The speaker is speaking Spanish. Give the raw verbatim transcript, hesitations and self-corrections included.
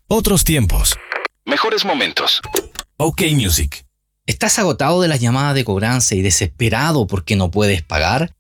Otros tiempos. Mejores momentos. OK Music. ¿Estás agotado de las llamadas de cobranza y desesperado porque no puedes pagar?